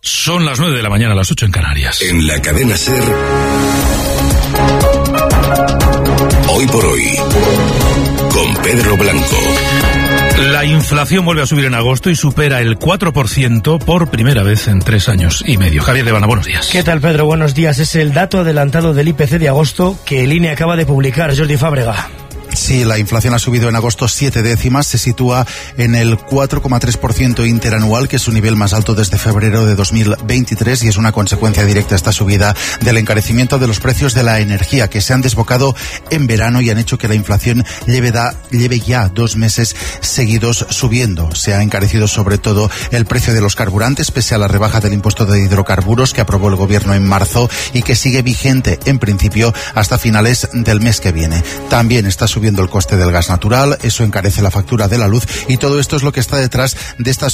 Son las 9 de la mañana, las 8 en Canarias. En la cadena SER, Hoy por Hoy, con Pedro Blanco. La inflación vuelve a subir en agosto y supera el 4% por primera vez en 3 años y medio. Javier Devana, buenos días. ¿Qué tal, Pedro? Buenos días. Es el dato adelantado del IPC de agosto que el INE acaba de publicar. Jordi Fábrega. Sí, la inflación ha subido en agosto 7 décimas, se sitúa en el 4,3% interanual, que es su nivel más alto desde febrero de 2023 y es una consecuencia directa esta subida del encarecimiento de los precios de la energía, que se han desbocado en verano y han hecho que la inflación lleve ya 2 meses seguidos subiendo. Se ha encarecido sobre todo el precio de los carburantes, pese a la rebaja del impuesto de hidrocarburos que aprobó el gobierno en marzo y que sigue vigente en principio hasta finales del mes que viene. También está subiendo el coste del gas natural, eso encarece la factura de la luz y todo esto es lo que está detrás de esta